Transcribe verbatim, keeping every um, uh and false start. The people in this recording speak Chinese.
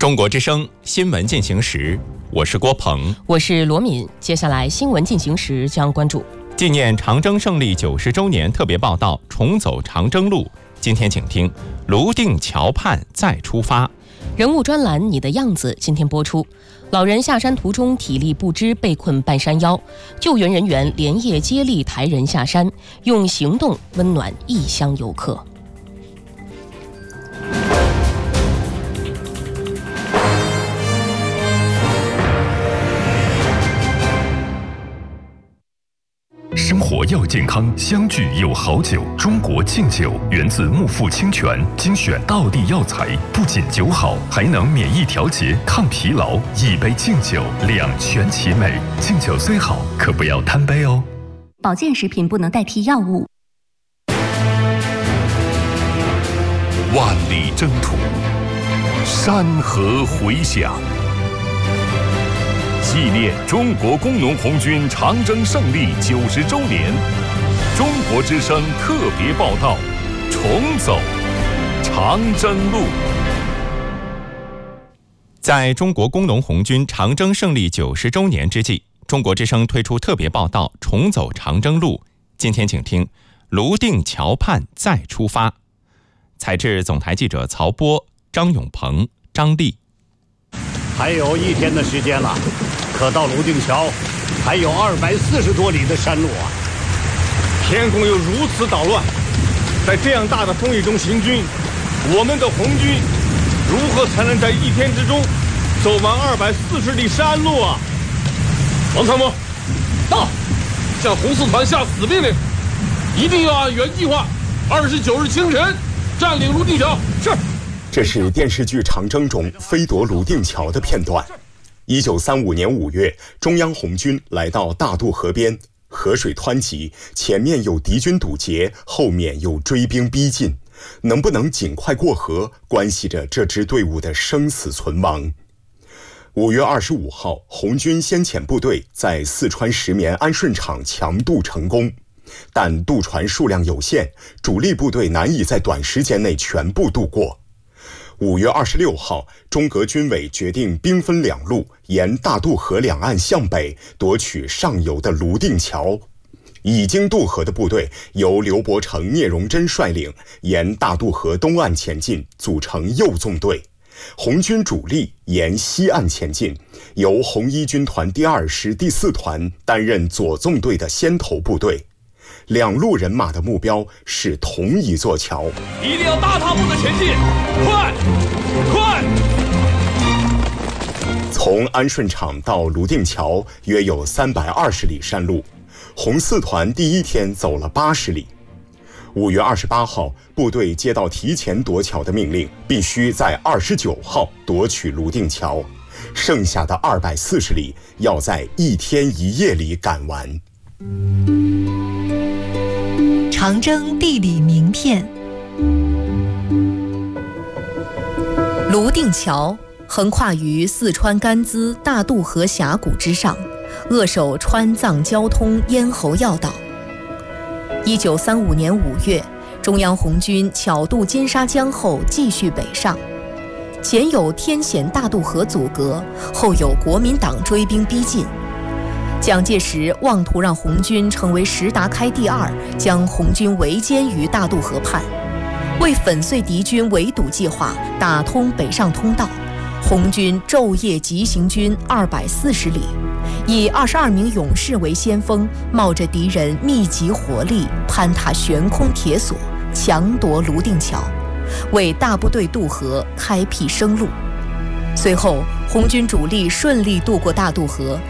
中国之声新闻进行时，我是郭鹏， 我是罗敏。接下来新闻进行时将关注纪念长征胜利九十周年特别报道，重走长征路。今天请听泸定桥畔再出发。 人物专栏《你的样子》今天播出。老人下山途中体力不支，被困半山腰，救援人员连夜接力抬人下山，用行动温暖异乡游客。 生活要健康，相聚有好酒。中国敬酒源自木富清泉，精选道地药材，不仅酒好，还能免疫调节、抗疲劳。一杯敬酒，两全其美。敬酒虽好，可不要贪杯哦。 保健食品不能代替药物。 万里征途，山河回响。纪念中国工农红军长征胜利九十周年，中国之声特别报道：重走长征路。 在中国工农红军长征胜利九十周年之际，中国之声推出特别报道：重走长征路。今天请听泸定桥畔再出发。采制总台记者曹波、张永鹏、张丽。 还有一天的时间了，可到泸定桥还有二百四十多里的山路啊！ 天空又如此捣乱，在这样大的风雨中行军，我们的红军如何才能在一天之中走完二百四十里山路啊？王参谋，到，向红四团下死命令，一定要按原计划，二十九日清晨占领泸定桥。是。 这是电视剧《长征》中飞夺泸定桥的片段。一九三五年五月，中央红军来到大渡河边，河水湍急，前面有敌军堵截，后面有追兵逼近，能不能尽快过河，关系着这支队伍的生死存亡。五月二十五号，红军先遣部队在四川石棉安顺场强渡成功，但渡船数量有限，主力部队难以在短时间内全部渡过。五月二十六号，中革军委决定兵分两路，沿大渡河两岸向北夺取上游的泸定桥。已经渡河的部队由刘伯承、聂荣臻率领，沿大渡河东岸前进，组成右纵队。红军主力沿西岸前进，由红一军团第二师第四团担任左纵队的先头部队。两路人马的目标是同一座桥， 一定要大踏步的前进，快快！ 从安顺场到泸定桥约有三百二十里山路，红四团第一天走了八十里。五月二十八号，部队接到提前夺桥的命令，必须在二十九号夺取泸定桥，剩下的二百四十里要在一天一夜里赶完。 长征地理名片。泸定桥横跨于四川甘孜大渡河峡谷之上，扼守川藏交通咽喉要道。一九三五年五月，中央红军巧渡金沙江后继续北上，前有天险大渡河阻隔，后有国民党追兵逼近。蒋介石妄图让红军成为石达开第二，将红军围歼于大渡河畔。为粉碎敌军围堵计划，打通北上通道，红军昼夜急行军二百四十里，以二十二名勇士为先锋，冒着敌人密集火力，攀踏悬空铁索，强夺泸定桥，为大部队渡河开辟生路。随后，红军主力顺利渡过大渡河，